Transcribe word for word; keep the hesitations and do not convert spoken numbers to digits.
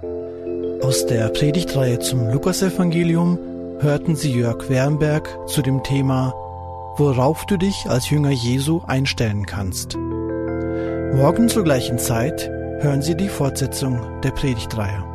Aus der Predigtreihe zum Lukasevangelium hörten Sie Jörg Wernberg zu dem Thema Worauf du dich als Jünger Jesu einstellen kannst. Morgen zur gleichen Zeit hören Sie die Fortsetzung der Predigtreihe.